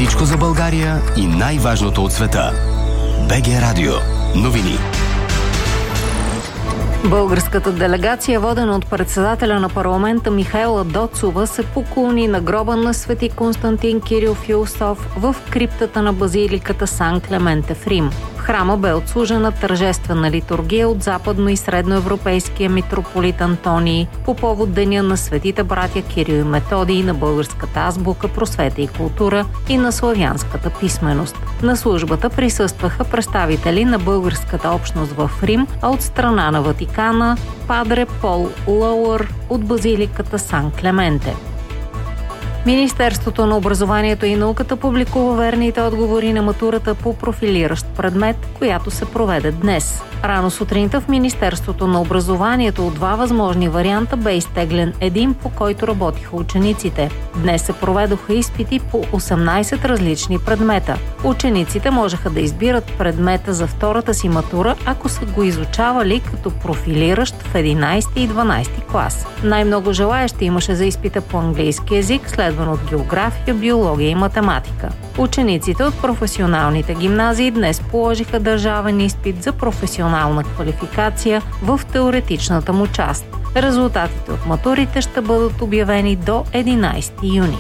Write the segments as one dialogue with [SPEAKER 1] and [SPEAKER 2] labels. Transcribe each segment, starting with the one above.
[SPEAKER 1] Всичко за България и най-важното от света. БГ Радио. Новини.
[SPEAKER 2] Българската делегация, водена от председателя на парламента Михаела Доцова, се поклони на гроба на свети Константин Кирил Философ в криптата на базиликата Сан Клементе в Рим. В храма бе отслужена тържествена литургия от западно- и средноевропейския митрополит Антоний по повод Деня на светите братя Кирил и Методий, на българската азбука, просвета и култура и на славянската писменост. На службата присъстваха представители на българската общност в Рим, а от страна на Ватикана падре Пол Лоуър от базиликата Сан Клементе. Министерството на образованието и науката публикува верните отговори на матурата по профилиращ предмет, която се проведе днес. Рано сутринта в Министерството на образованието от два възможни варианта бе изтеглен един, по който работиха учениците. Днес се проведоха изпити по 18 различни предмета. Учениците можеха да избират предмета за втората си матура, ако са го изучавали като профилиращ в 11 и 12 клас. Най-много желаещи имаше за изпита по английски език, следван от география, биология и математика. Учениците от професионалните гимназии днес положиха държавен изпит за професионална квалификация в теоретичната му част. Резултатите от матурите ще бъдат обявени до 11 юни.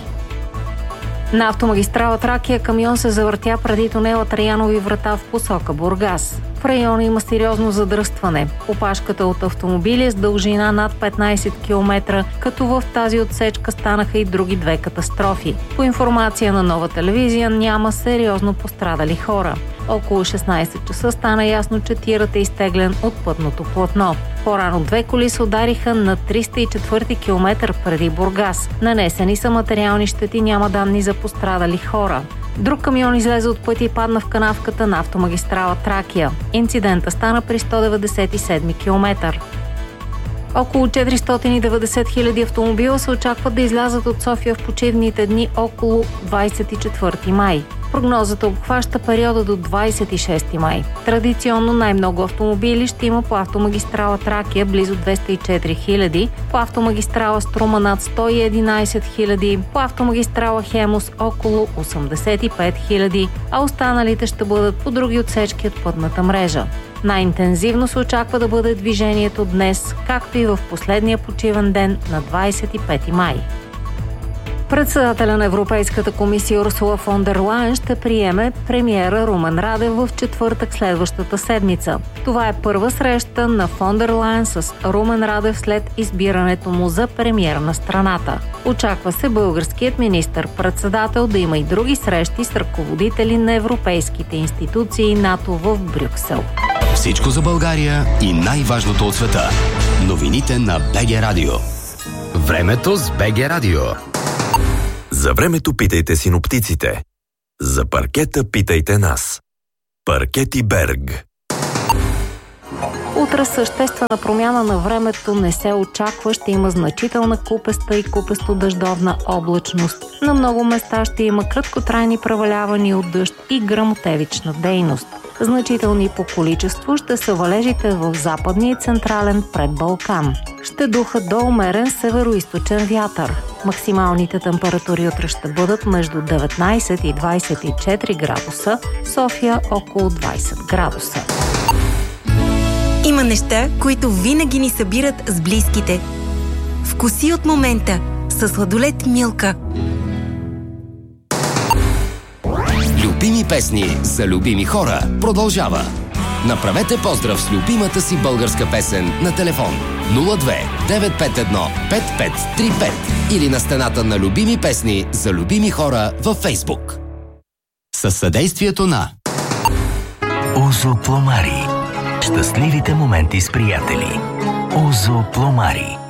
[SPEAKER 2] На автомагистрала Тракия камион се завъртя преди тунела Траянови врата в посока Бургас. В района има сериозно задръстване. Опашката от автомобили е с дължина над 15 км, като в тази отсечка станаха и други две катастрофи. По информация на Нова телевизия няма сериозно пострадали хора. Около 16 часа стана ясно, че тирът е изтеглен от пътното платно. По-рано две коли се удариха на 304 км преди Бургас. Нанесени са материални щети, няма данни за пострадали хора. Друг камион излезе от пътя и падна в канавката на автомагистрала Тракия. Инцидента стана при 197 км. Около 490 хиляди автомобила се очакват да излязат от София в почивните дни около 24 май. Прогнозата обхваща периода до 26 май. Традиционно най-много автомобили ще има по автомагистрала Тракия, близо 204 хиляди, по автомагистрала Струма над 111 хиляди, по автомагистрала Хемус около 85 хиляди, а останалите ще бъдат по други отсечки от пътната мрежа. Най-интензивно се очаква да бъде движението днес, както и в последния почивен ден на 25 май. Председателя на Европейската комисия Урсула фон дер Лайен ще приеме премиера Румен Радев в четвъртък следващата седмица. Това е първа среща на фон дер Лайен с Румен Радев след избирането му за премиер на страната. Очаква се българският министър-председател да има и други срещи с ръководители на европейските институции и НАТО в Брюксел.
[SPEAKER 1] Всичко за България и най-важното от света. Новините на БГ Радио. Времето с БГ Радио.
[SPEAKER 3] За времето питайте синоптиците. За паркета питайте нас. Паркети Берг.
[SPEAKER 2] Утре съществена промяна на времето не се очаква. Ще има значителна купеста и купесто-дъждовна облачност. На много места ще има краткотрайни превалявания от дъжд и гръмотевична дейност. Значителни по количество ще са валежите в западния и централен предбалкан. Ще духа до умерен североизточен вятър. Максималните температури утре ще бъдат между 19 и 24 градуса, София около 20 градуса.
[SPEAKER 4] Има неща, които винаги ни събират с близките. Вкуси от момента със сладолед Милка.
[SPEAKER 1] Любими песни за любими хора продължава. Направете поздрав с любимата си българска песен на телефон 02 951 5535 или на стената на любими песни за любими хора във Фейсбук. Със съдействието на
[SPEAKER 5] Озо Пломари. Щастливите моменти с приятели. Озо Пломари.